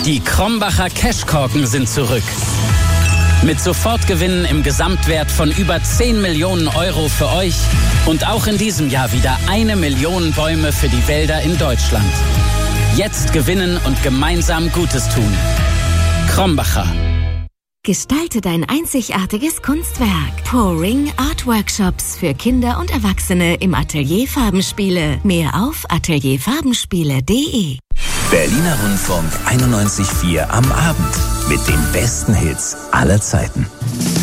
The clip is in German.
Die Krombacher Cashkorken sind zurück. Mit Sofortgewinnen im Gesamtwert von über 10 Millionen Euro für euch und auch in diesem Jahr wieder 1 Million Bäume für die Wälder in Deutschland. Jetzt gewinnen und gemeinsam Gutes tun. Krombacher. Gestalte dein einzigartiges Kunstwerk. Pouring Art Workshops für Kinder und Erwachsene im Atelier Farbenspiele. Mehr auf atelierfarbenspiele.de. Berliner Rundfunk 91,4 am Abend mit den besten Hits aller Zeiten.